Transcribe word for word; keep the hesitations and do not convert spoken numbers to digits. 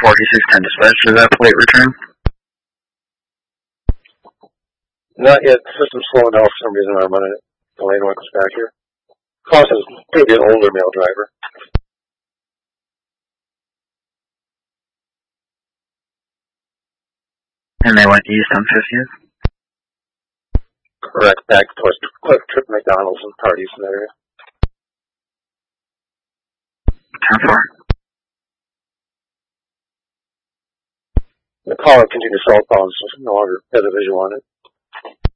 forty-six ten dispatch, is that plate return? Not yet. The system's slowing down for some reason. I'm running it. Delaying when it comes back here. Cost is maybe an older male driver. And they went east on fiftieth? Correct. Back towards Quick Trip McDonald's and parties in that area. ten four. The caller continues southbound, so no longer has a visual on it.